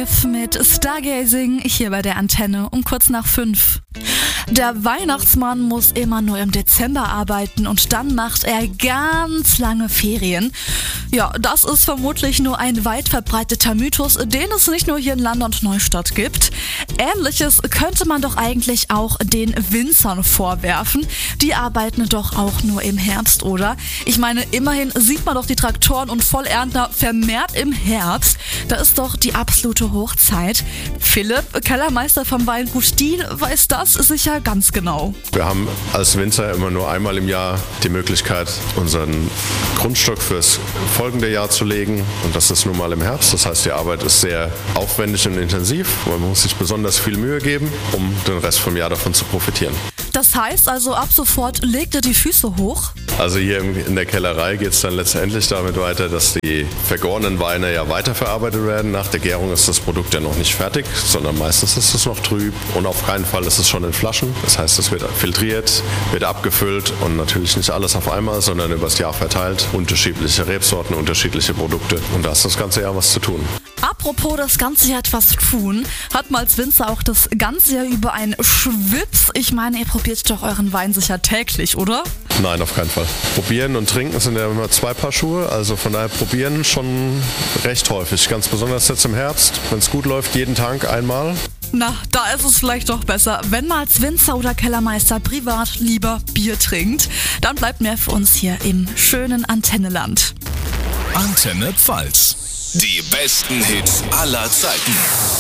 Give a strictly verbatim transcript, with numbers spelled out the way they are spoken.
Smith mit Stargazing hier bei der Antenne um kurz nach fünf. Der Weihnachtsmann muss immer nur im Dezember arbeiten und dann macht er ganz lange Ferien. Ja, das ist vermutlich nur ein weit verbreiteter Mythos, den es nicht nur hier in Land und Neustadt gibt. Ähnliches könnte man doch eigentlich auch den Winzern vorwerfen. Die arbeiten doch auch nur im Herbst, oder? Ich meine, immerhin sieht man doch die Traktoren und Vollernter vermehrt im Herbst. Da ist doch die absolute Hochzeit. Philipp, Kellermeister vom Weingut Diehl, weiß das sicher ganz genau. Wir haben als Winzer immer nur einmal im Jahr die Möglichkeit, unseren Grundstock fürs folgende Jahr zu legen. Und das ist nun mal im Herbst. Das heißt, die Arbeit ist sehr aufwendig und intensiv. Man muss sich besonders viel Mühe geben, um den Rest vom Jahr davon zu profitieren. Das heißt also, ab sofort legt ihr die Füße hoch? Also hier in der Kellerei geht es dann letztendlich damit weiter, dass die vergorenen Weine ja weiterverarbeitet werden. Nach der Gärung ist das Produkt ja noch nicht fertig, sondern meistens ist es noch trüb und auf keinen Fall ist es schon in Flaschen. Das heißt, es wird filtriert, wird abgefüllt und natürlich nicht alles auf einmal, sondern übers Jahr verteilt. Unterschiedliche Rebsorten, unterschiedliche Produkte und da ist das ganze Jahr was zu tun. Apropos das ganze Jahr etwas tun, hat man als Winzer auch das ganze Jahr über einen Schwips. Ich meine, ihr probiert doch euren Wein sicher täglich, oder? Nein, auf keinen Fall. Probieren und trinken sind ja immer zwei Paar Schuhe, also von daher probieren schon recht häufig. Ganz besonders jetzt im Herbst, wenn es gut läuft, jeden Tag einmal. Na, da ist es vielleicht doch besser, wenn man als Winzer oder Kellermeister privat lieber Bier trinkt. Dann bleibt mehr für uns hier im schönen Antenneland. Antenne Pfalz. Die besten Hits aller Zeiten.